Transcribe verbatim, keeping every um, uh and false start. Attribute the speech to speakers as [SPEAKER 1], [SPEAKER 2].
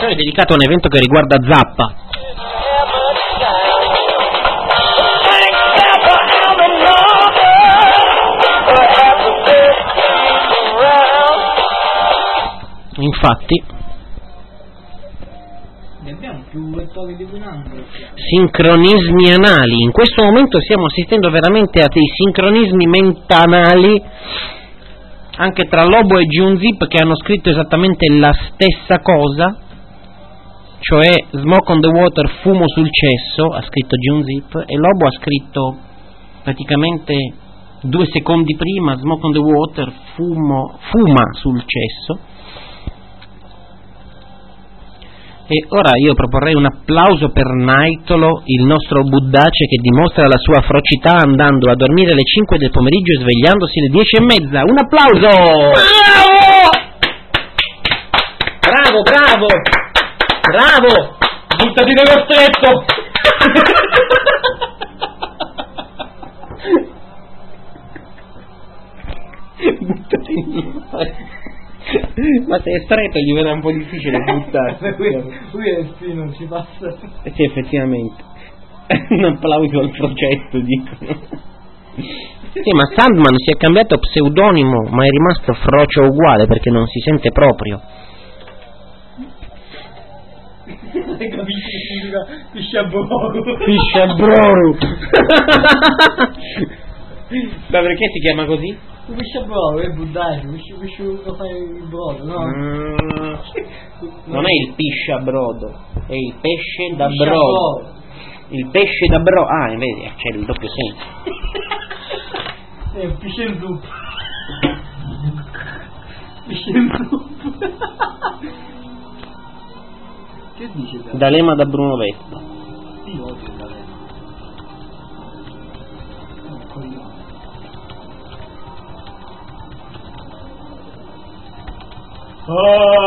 [SPEAKER 1] episodio è dedicato a un evento che riguarda Zappa. Infatti
[SPEAKER 2] ne abbiamo più lettori di un anno.
[SPEAKER 1] Sincronismi anali. In questo momento stiamo assistendo veramente a dei sincronismi mentanali anche tra Lobo e Junzip, che hanno scritto esattamente la stessa cosa, cioè Smoke on the Water, fumo sul cesso, ha scritto Junzip, e Lobo ha scritto praticamente due secondi prima Smoke on the Water, fumo, fuma sul cesso. E ora io proporrei un applauso per Naitolo, il nostro buddace che dimostra la sua frocità andando a dormire alle cinque del pomeriggio e svegliandosi alle dieci e mezza. Un applauso! Bravo! Bravo, bravo! Bravo! Buttati nello stretto! Buttati nello stretto! Ma se è stretto gli verrà un po' difficile buttarsi.
[SPEAKER 2] Qui è spino, non ci passa.
[SPEAKER 1] Eh sì, effettivamente. Un applauso al progetto, dicono. Sì, ma Sandman si è cambiato pseudonimo, ma è rimasto Frocio uguale perché non si sente proprio.
[SPEAKER 2] Hai capito che significa Pisciabroru?
[SPEAKER 1] Pisciabroru. Ma perché si chiama così?
[SPEAKER 2] Il Pisciabroru è buddaggio, lo fai il brodo, no?
[SPEAKER 1] Mm, non è il pisciabrodo, è il pesce da brodo. Il pesce da brodo. Ah, vedi, c'è il doppio senso.
[SPEAKER 2] È il pesce in zuppa. Pesce in zuppa. Che dice?
[SPEAKER 1] D'Alema da Bruno Vespa.
[SPEAKER 2] Io odio D'Alema.
[SPEAKER 1] Oh!